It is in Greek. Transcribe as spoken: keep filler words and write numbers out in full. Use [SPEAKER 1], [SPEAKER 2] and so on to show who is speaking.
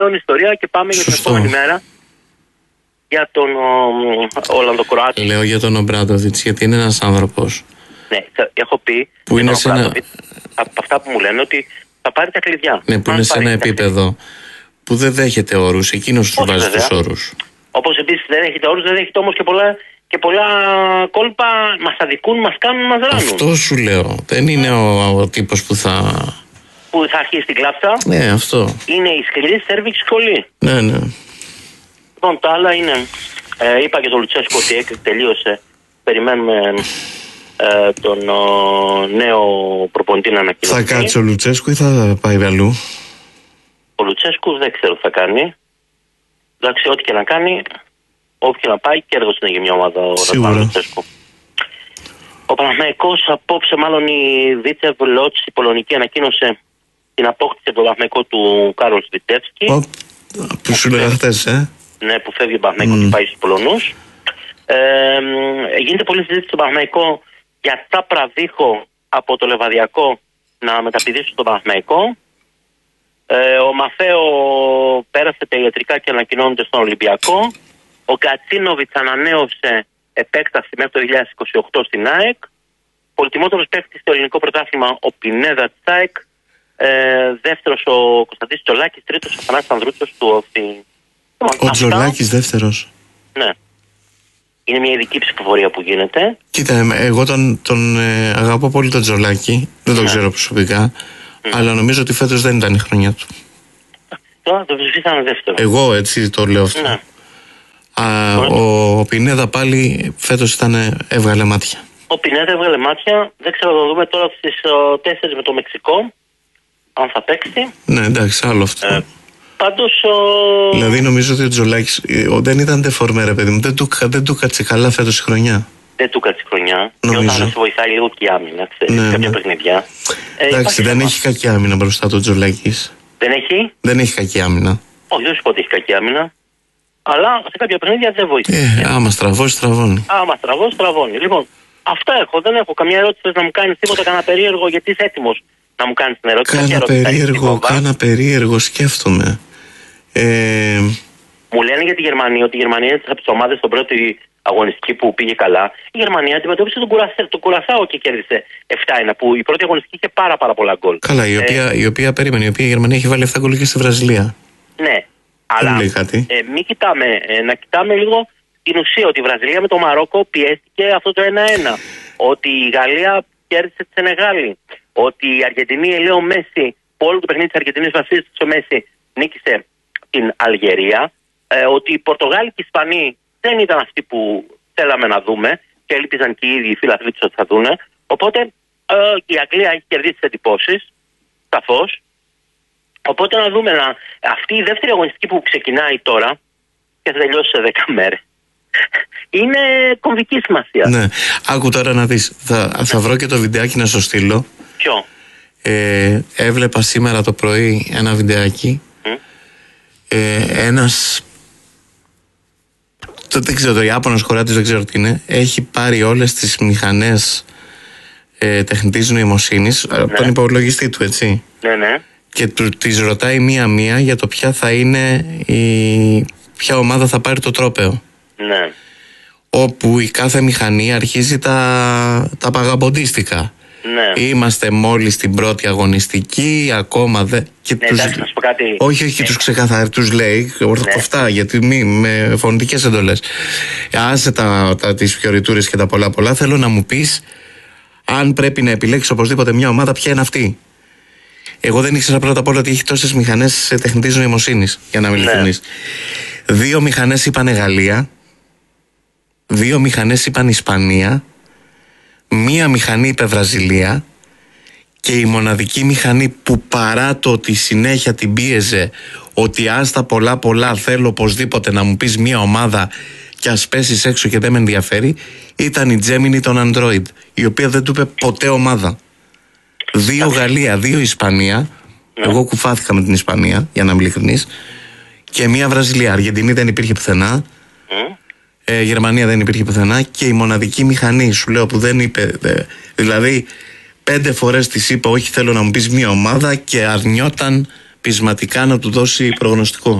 [SPEAKER 1] είναι ιστορία και πάμε για την επόμενη μέρα. Για τον Ολλανδοκροάτη.
[SPEAKER 2] Λέω για τον Ομπράντοβιτς, γιατί είναι ένας άνθρωπος.
[SPEAKER 1] Ναι, έχω πει
[SPEAKER 2] που είναι σε ένα...
[SPEAKER 1] από αυτά που μου λένε ότι θα πάρει τα κλειδιά.
[SPEAKER 2] Ναι, που είναι σε ένα επίπεδο που δεν δέχεται όρους, εκείνος τους βάζει τους όρους.
[SPEAKER 1] Όπως επίσης δεν δέχεται όρους, δεν δέχεται όμως και πολλά, και πολλά κόλπα, μας αδικούν, μας κάνουν, μας ράνουν.
[SPEAKER 2] Αυτό σου λέω. Δεν είναι ο, ο τύπος που θα...
[SPEAKER 1] που θα αρχίσει την κλάψα.
[SPEAKER 2] Ναι, αυτό.
[SPEAKER 1] Είναι η σκληρή σέρβικη σχολή.
[SPEAKER 2] Ναι, ναι.
[SPEAKER 1] Λοιπόν, τα άλλα είναι, ε, είπα και το Λουτσέσκο ότι τελείωσε. Περιμένουμε ε, τον ο, νέο προπονητή να ανακοινωθεί.
[SPEAKER 2] Θα κάτσει ο Λουτσέσκο ή θα πάει αλλού?
[SPEAKER 1] Ο Λουτσέσκο δεν ξέρω τι θα κάνει. Εντάξει, ό,τι και να κάνει, όπου και να πάει, κέρδος είναι για μια ομάδα ο Λουτσέσκο. Ο Παναθηναϊκός απόψε, μάλλον η Βίτσεβ Λότς, η πολωνική, ανακοίνωσε την απόκτηση από τον Παναθηναϊκό του Κάρολ Σβιτεύσκη.
[SPEAKER 2] Που σου λέγα χτες, ε.
[SPEAKER 1] Ναι, που φεύγει ο Παναθηναϊκός mm. και πάει στους Πολωνούς. Ε, γίνεται πολλή συζήτηση στον Παναθηναϊκό για τα πραδίχο από το Λεβαδιακό να μεταπηδήσει στον Παναθηναϊκό. Ε, ο Μαθαίο πέρασε τα ιατρικά και ανακοινώνεται στον Ολυμπιακό. Ο Κατσίνοβιτς ανανέωσε επέκταση μέχρι το δύο χιλιάδες είκοσι οκτώ στην ΑΕΚ. Πολυτιμότερος παίκτης στο ελληνικό πρωτάθλημα ο Πινέδα της ΑΕΚ. Ε, δεύτερος ο Κωνσταντής Τζολάκης, τρίτος ο Θανάσης Ανδρούτσος του ΟΦΗ.
[SPEAKER 2] Ο Τζολάκης δεύτερος.
[SPEAKER 1] Ναι. Είναι μια ειδική ψηφοφορία που γίνεται.
[SPEAKER 2] Κοίτα, εγώ τον, τον ε, αγαπώ πολύ τον Τζολάκη. Δεν τον ναι. ξέρω προσωπικά. Mm. Αλλά νομίζω ότι φέτος δεν ήταν η χρονιά του.
[SPEAKER 1] Τώρα το ψηφίσανε δεύτερο.
[SPEAKER 2] Εγώ έτσι το λέω αυτό. Ναι. Α, ο, ο Πινέδα πάλι φέτος ήταν, έβγαλε μάτια.
[SPEAKER 1] Ο Πινέδα έβγαλε μάτια. Δεν ξέρω, θα δούμε τώρα στις τέσσερις με το Μεξικό. Αν θα παίξει.
[SPEAKER 2] Ναι, εντάξει, άλλο αυτό. Ε,
[SPEAKER 1] πάντως. Ο...
[SPEAKER 2] Δηλαδή νομίζω ότι ο Τζολάκης δεν ήταν τεφορμέ, ρε παιδί μου. Δεν του, δεν του κάτσε καλά φέτος η χρονιά.
[SPEAKER 1] Δεν του κάτσε η χρονιά.
[SPEAKER 2] Νομίζω.
[SPEAKER 1] Και όταν σε βοηθάει λίγο και η άμυνα, ξέρεις, ναι, κάποια ναι. παιχνιδιά.
[SPEAKER 2] Εντάξει, ε, δεν έχει κακή άμυνα μπροστά του Τζολάκης.
[SPEAKER 1] Δεν έχει.
[SPEAKER 2] Δεν έχει κακή άμυνα.
[SPEAKER 1] Όχι, δεν σου πω ότι έχει κακή άμυνα. Αλλά σε κάποια παιχνίδια δεν βοηθάει.
[SPEAKER 2] Ε, άμα στραβώσει, στραβώνει.
[SPEAKER 1] Άμα στραβώσει, στραβώνει. Λοιπόν, αυτά έχω. Δεν έχω καμία ερώτηση. Θες να μου κάνει τίποτα, κανένα περίεργο, γιατί είσαι έτοιμος να μου κάνεις την ερώτηση.
[SPEAKER 2] Κάνα περίεργο, κάνα περίεργο, σκέφτομαι. Ε...
[SPEAKER 1] Μου λένε για τη Γερμανία ότι η Γερμανία είναι από τις ομάδες στον πρώτη αγωνιστική που πήγε καλά. Η Γερμανία αντιμετώπισε τον, Κουρασά, τον Κουρασάο και κέρδισε επτά ένα, που η πρώτη αγωνιστική είχε πάρα, πάρα πολλά γκολ. Καλά, η οποία,
[SPEAKER 2] ε... η οποία περίμενε, η οποία η Γερμανία έχει βάλει επτά γκολ και στη Βραζιλία.
[SPEAKER 1] Ναι, αλλά ε, μην κοιτάμε, ε, να κοιτάμε λίγο την ουσία, ότι η Βραζιλία με το Μαρόκο πιέστηκε αυτό το ένα ένα. Ότι η Γαλλία κέρδισε τη Σενεγάλη. Ότι η Αργεντινή, Ελέο Μέση, που όλο το παιχνίδι της Αργεντινής βασίζεται στο Μέση, νίκησε την Αλγερία. Ε, ότι οι Πορτογάλοι και οι Ισπανοί δεν ήταν αυτοί που θέλαμε να δούμε και έλπιζαν και οι ίδιοι οι φίλαθλοι τους ότι θα δούνε. Οπότε ε, η Αγγλία έχει κερδίσει τις εντυπώσεις, σαφώς. Οπότε να δούμε να, αυτή η δεύτερη αγωνιστική που ξεκινάει τώρα και θα τελειώσει σε δέκα μέρες. Είναι κομβική σημασία.
[SPEAKER 2] Ναι, άκου τώρα να δεις. Θα, θα βρω και το βιντεάκι να σου στείλω.
[SPEAKER 1] Ποιο?
[SPEAKER 2] Ε, έβλεπα σήμερα το πρωί ένα βιντεάκι. Mm. Ε, ένας, το, δεν ξέρω, το Ιάπωνος χωράτης, δεν ξέρω τι είναι, έχει πάρει όλες τις μηχανές ε, τεχνητής νοημοσύνης, ναι. από τον υπολογιστή του, έτσι.
[SPEAKER 1] Ναι, ναι.
[SPEAKER 2] Και του, τις ρωτάει μία-μία για το ποια θα είναι η, ποια ομάδα θα πάρει το τρόπαιο.
[SPEAKER 1] Ναι.
[SPEAKER 2] Όπου η κάθε μηχανή αρχίζει τα, τα παγαμποντίστικα.
[SPEAKER 1] Ναι.
[SPEAKER 2] Είμαστε μόλις στην πρώτη αγωνιστική, ακόμα δεν.
[SPEAKER 1] Ναι, τους... εντάξει, να σου πω κάτι.
[SPEAKER 2] Όχι, όχι, ναι. τους ξεκαθαρίζει, τους λέει ορθοκοφτά, ναι. γιατί μη, με φωνητικές εντολές. Άσε τα, τα, τις φιωριτούρες και τα πολλά πολλά. Θέλω να μου πεις, αν πρέπει να επιλέξεις οπωσδήποτε μια ομάδα, ποια είναι αυτή. Εγώ δεν ήξερα πρώτα απ' όλα ότι έχει τόσες μηχανές τεχνητής νοημοσύνης, για να είμαι ειλικρινής. Ναι. Δύο μηχανές είπανε Γαλλία, δύο μηχανές είπαν Ισπανία, μία μηχανή είπε Βραζιλία και η μοναδική μηχανή που, παρά το ότι συνέχεια την πίεζε ότι άστα πολλά πολλά θέλω οπωσδήποτε να μου πεις μία ομάδα και ας πέσεις έξω και δεν με ενδιαφέρει, ήταν η Gemini των Android, η οποία δεν του είπε ποτέ ομάδα. Δύο Γαλλία, δύο Ισπανία. Ναι. Εγώ κουφάθηκα με την Ισπανία, για να είμαι ειλικρινής. Και μία Βραζιλία. Αργεντινή δεν υπήρχε πουθενά. Mm. Ε, Γερμανία δεν υπήρχε πουθενά. Και η μοναδική μηχανή, σου λέω, που δεν είπε. Δε, δηλαδή, πέντε φορές της είπα, όχι, θέλω να μου πεις μία ομάδα, και αρνιόταν πεισματικά να του δώσει προγνωστικό.